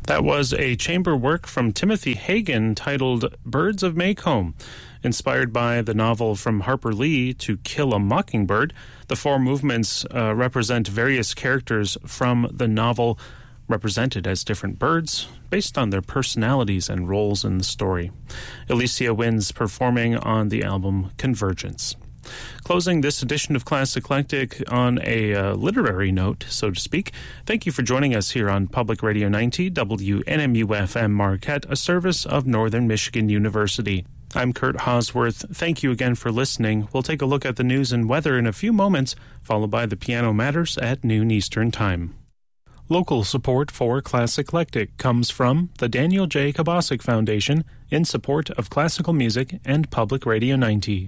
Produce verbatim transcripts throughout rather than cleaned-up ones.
That was a chamber work from Timothy Hagen titled Birds of Maycomb. Inspired by the novel from Harper Lee, To Kill a Mockingbird, the four movements uh, represent various characters from the novel represented as different birds based on their personalities and roles in the story. Alicia Wynn's performing on the album Convergence. Closing this edition of Class Eclectic on a uh, literary note, so to speak, thank you for joining us here on Public Radio ninety, W N M U F M Marquette, a service of Northern Michigan University. I'm Kurt Hosworth. Thank you again for listening. We'll take a look at the news and weather in a few moments, followed by the Piano Matters at noon Eastern Time. Local support for Class Eclectic comes from the Daniel J. Kabasic Foundation in support of classical music and Public Radio ninety.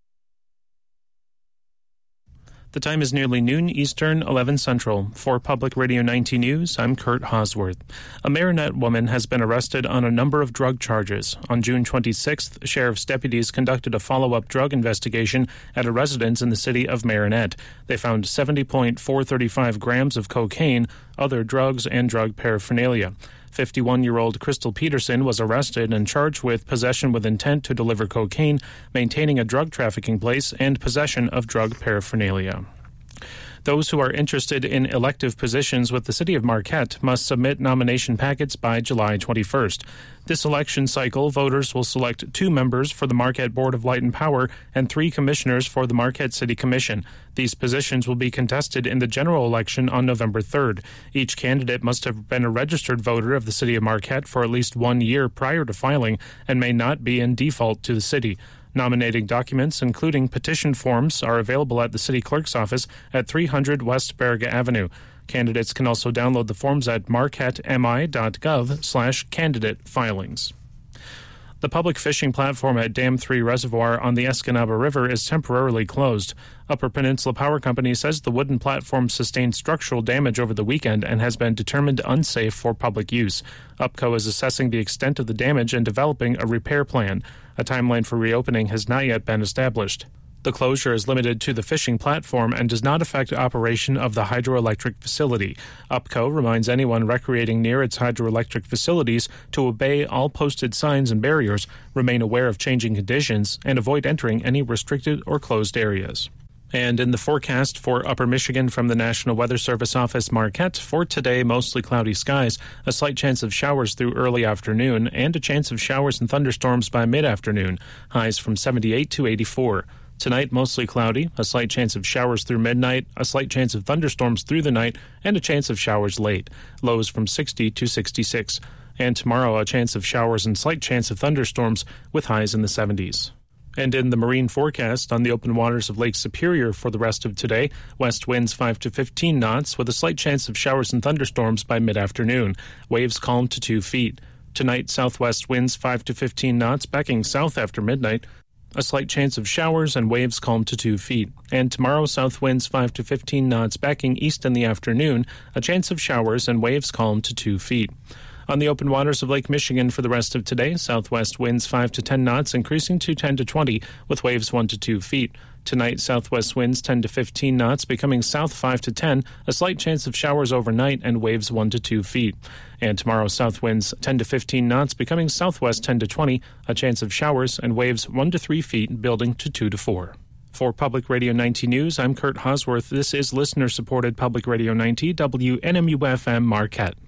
The time is nearly noon Eastern, eleven Central. For Public Radio ninety News, I'm Kurt Hosworth. A Marinette woman has been arrested on a number of drug charges. On June twenty-sixth, sheriff's deputies conducted a follow-up drug investigation at a residence in the city of Marinette. They found seventy point four three five grams of cocaine, other drugs, and drug paraphernalia. fifty-one-year-old Crystal Peterson was arrested and charged with possession with intent to deliver cocaine, maintaining a drug trafficking place, and possession of drug paraphernalia. Those who are interested in elective positions with the City of Marquette must submit nomination packets by July twenty-first. This election cycle, voters will select two members for the Marquette Board of Light and Power and three commissioners for the Marquette City Commission. These positions will be contested in the general election on November third. Each candidate must have been a registered voter of the City of Marquette for at least one year prior to filing and may not be in default to the city. Nominating documents, including petition forms, are available at the City Clerk's office at three hundred West Baraga Avenue. Candidates can also download the forms at marquettemi.gov slash candidate filings. The public fishing platform at Dam three Reservoir on the Escanaba River is temporarily closed. Upper Peninsula Power Company says the wooden platform sustained structural damage over the weekend and has been determined unsafe for public use. UPCO is assessing the extent of the damage and developing a repair plan. A timeline for reopening has not yet been established. The closure is limited to the fishing platform and does not affect operation of the hydroelectric facility. UPCO reminds anyone recreating near its hydroelectric facilities to obey all posted signs and barriers, remain aware of changing conditions, and avoid entering any restricted or closed areas. And in the forecast for Upper Michigan from the National Weather Service Office Marquette, for today, mostly cloudy skies, a slight chance of showers through early afternoon, and a chance of showers and thunderstorms by mid-afternoon, highs from seventy-eight to eighty-four. Tonight, mostly cloudy, a slight chance of showers through midnight, a slight chance of thunderstorms through the night, and a chance of showers late, lows from sixty to sixty-six. And tomorrow, a chance of showers and slight chance of thunderstorms with highs in the seventies. And in the marine forecast, on the open waters of Lake Superior for the rest of today, west winds five to fifteen knots with a slight chance of showers and thunderstorms by mid-afternoon. Waves calm to two feet. Tonight, southwest winds five to fifteen knots, backing south after midnight. A slight chance of showers and waves calm to two feet. And tomorrow, south winds five to fifteen knots, backing east in the afternoon. A chance of showers and waves calm to two feet. On the open waters of Lake Michigan for the rest of today, southwest winds five to ten knots, increasing to ten to twenty, with waves one to two feet. Tonight, southwest winds ten to fifteen knots, becoming south five to ten, a slight chance of showers overnight, and waves one to two feet. And tomorrow, south winds ten to fifteen knots, becoming southwest ten to twenty, a chance of showers, and waves one to three feet, building to two to four. For Public Radio ninety News, I'm Kurt Hosworth. This is listener-supported Public Radio ninety, W N M U F M Marquette.